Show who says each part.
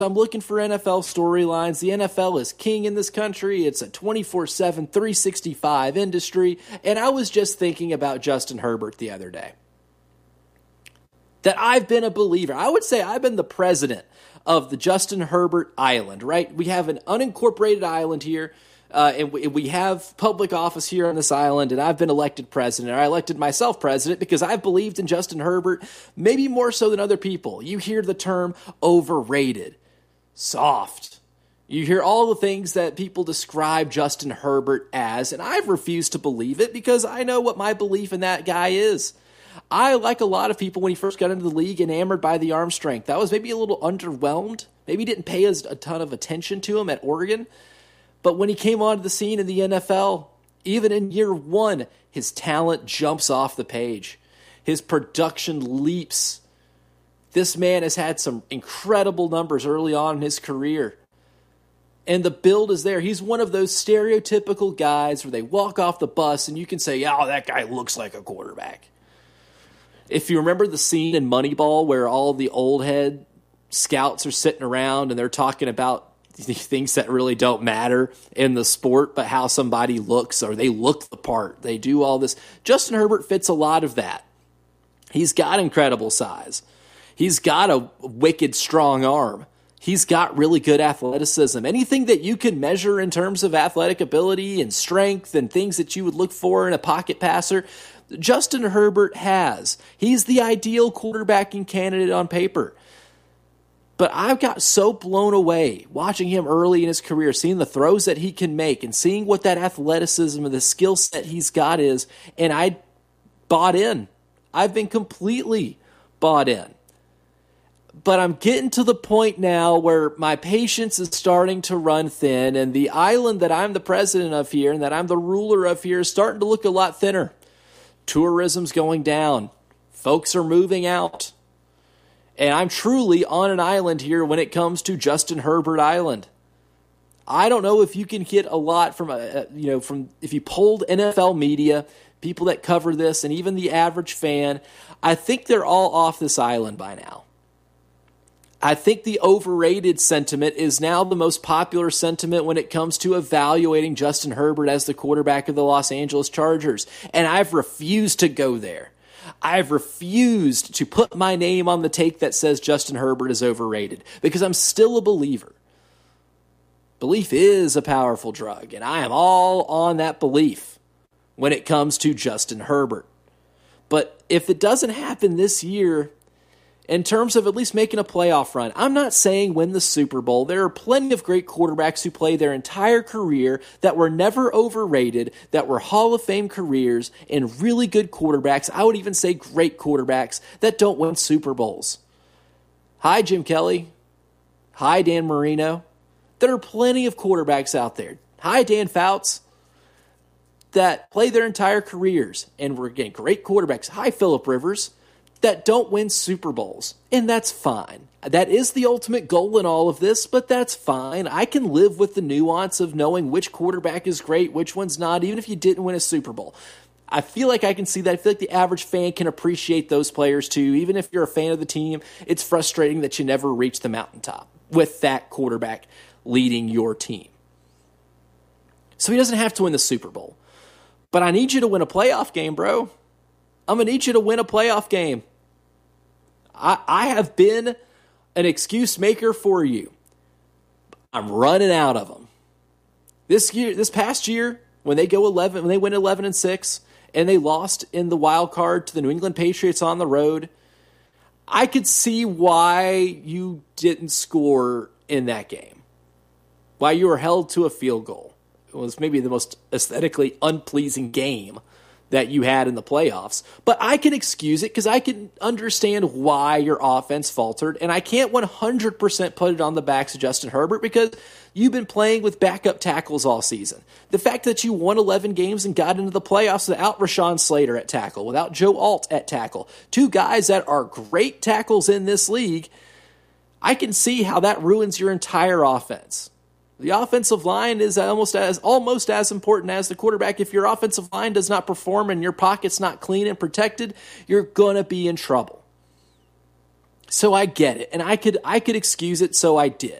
Speaker 1: I'm looking for NFL storylines. The NFL is king in this country. It's a 24/7, 365 industry. And I was just thinking about Justin Herbert the other day. That I've been a believer. I would say I've been the president of the Justin Herbert Island, right? We have an unincorporated island here. And we have public office here on this island, and I've been elected president. I elected myself president because I've believed in Justin Herbert, maybe more so than other people. You hear the term overrated, soft. You hear all the things that people describe Justin Herbert as, and I've refused to believe it because I know what my belief in that guy is. I, like a lot of people when he first got into the league, enamored by the arm strength. I was maybe a little underwhelmed. Maybe didn't pay a ton of attention to him at Oregon. But when he came onto the scene in the NFL, even in year one, his talent jumps off the page. His production leaps. This man has had some incredible numbers early on in his career. And the build is there. He's one of those stereotypical guys where they walk off the bus and you can say, oh, that guy looks like a quarterback. If you remember the scene in Moneyball where all the old head scouts are sitting around and they're talking about things that really don't matter in the sport, but how somebody looks, or they look the part. They do all this. Justin Herbert fits a lot of that. He's got incredible size. He's got a wicked strong arm. He's got really good athleticism. Anything that you can measure in terms of athletic ability and strength and things that you would look for in a pocket passer, Justin Herbert has. He's the ideal quarterbacking candidate on paper. But I've got so blown away watching him early in his career, seeing the throws that he can make and seeing what that athleticism and the skill set he's got is, and I bought in. I've been completely bought in. But I'm getting to the point now where my patience is starting to run thin, and the island that I'm the president of here and that I'm the ruler of here is starting to look a lot thinner. Tourism's going down. Folks are moving out. And I'm truly on an island here when it comes to Justin Herbert Island. I don't know if you can get a lot from if you polled NFL media, people that cover this, and even the average fan. I think they're all off this island by now. I think the overrated sentiment is now the most popular sentiment when it comes to evaluating Justin Herbert as the quarterback of the Los Angeles Chargers. And I've refused to go there. I've refused to put my name on the take that says Justin Herbert is overrated because I'm still a believer. Belief is a powerful drug, and I am all on that belief when it comes to Justin Herbert. But if it doesn't happen this year, in terms of at least making a playoff run, I'm not saying win the Super Bowl. There are plenty of great quarterbacks who play their entire career that were never overrated, that were Hall of Fame careers, and really good quarterbacks, I would even say great quarterbacks, that don't win Super Bowls. Hi, Jim Kelly. Hi, Dan Marino. There are plenty of quarterbacks out there. Hi, Dan Fouts, that play their entire careers and were, again, great quarterbacks. Hi, Phillip Rivers, that don't win Super Bowls, and that's fine. That is the ultimate goal in all of this, but that's fine. I can live with the nuance of knowing which quarterback is great, which one's not, even if you didn't win a Super Bowl. I feel like I can see that. I feel like the average fan can appreciate those players too. Even if you're a fan of the team, it's frustrating that you never reach the mountaintop with that quarterback leading your team. So he doesn't have to win the Super Bowl. But I need you to win a playoff game, bro. I'm going to need you to win a playoff game. I have been an excuse maker for you. I'm running out of them. This past year, when they went 11-6, and they lost in the wild card to the New England Patriots on the road, I could see why you didn't score in that game. Why you were held to a field goal. It was maybe the most aesthetically unpleasing game that you had in the playoffs. But I can excuse it because I can understand why your offense faltered, and I can't 100% put it on the backs of Justin Herbert because you've been playing with backup tackles all season. The fact that you won 11 games and got into the playoffs without Rashawn Slater at tackle, without Joe Alt at tackle, two guys that are great tackles in this league, I can see how that ruins your entire offense. The offensive line is almost as important as the quarterback. If your offensive line does not perform and your pocket's not clean and protected, you're going to be in trouble. So I get it, and I could excuse it, so I did.